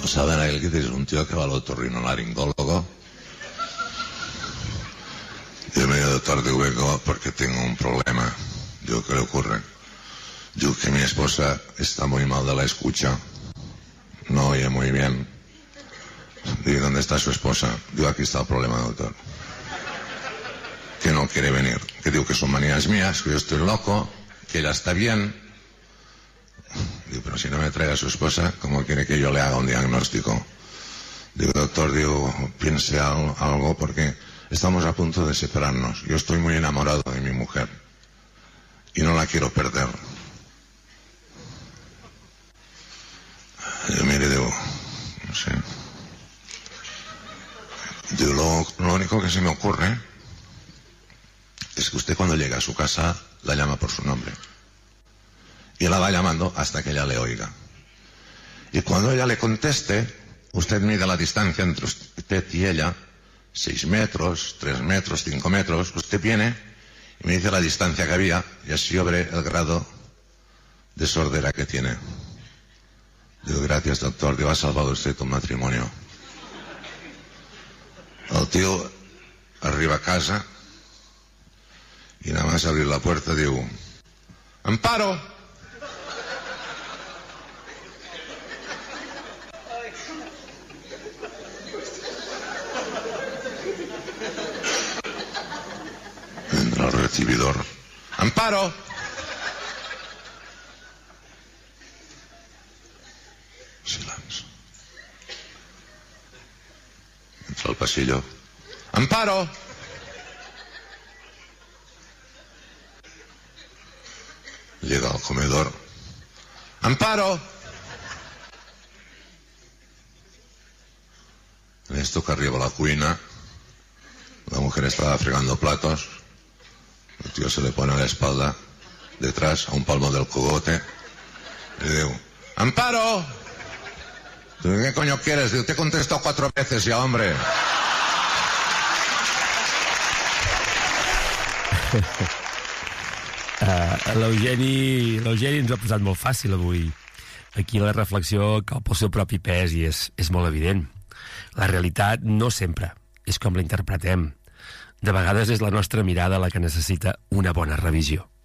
saben aquel que tienes un tío que va al otorrinolaringólogo. Digo, mira, doctor, digo, vengo porque tengo un problema. Digo, ¿qué le ocurre? Digo, que mi esposa está muy mal de la escucha. No oye muy bien. Digo, ¿dónde está su esposa? Digo, aquí está el problema, doctor. Que no quiere venir. Que digo que son manías mías, que yo estoy loco, que ella está bien. Digo, pero si no me trae a su esposa, ¿cómo quiere que yo le haga un diagnóstico? Digo, doctor, digo, piense algo porque estamos a punto de separarnos. Yo estoy muy enamorado de mi mujer y no la quiero perder. Yo mire, digo, no sé. Digo, lo único que se me ocurre es que usted cuando llega a su casa la llama por su nombre. Y la va llamando hasta que ella le oiga. Y cuando ella le conteste, usted mide la distancia entre usted y ella, 6 metros, 3 metros, 5 metros. Usted viene y me dice la distancia que había y así yo veré el grado de sordera que tiene. Digo, gracias, doctor, digo, ha salvado usted tu matrimonio. El tío arriba a casa y nada más abrir la puerta digo, ¡Amparo! Entra al recibidor. ¡Amparo! Silencio. Entra al pasillo. ¡Amparo! Llega al comedor. ¡Amparo! En esto que arriba a la cuina, la mujer estaba fregando platos. El tío se le pone a la espalda, detrás, a un palmo del cogote. Le digo, ¡Amparo! ¿Qué coño quieres? Digo, te he contestado 4 veces ya, hombre. L'Eugeni ens ho ha posat molt fàcil avui. Aquí la reflexió cau pel seu propi pes i és molt evident. La realitat no sempre és com la interpretem. De vegades és la nostra mirada la que necessita una bona revisió.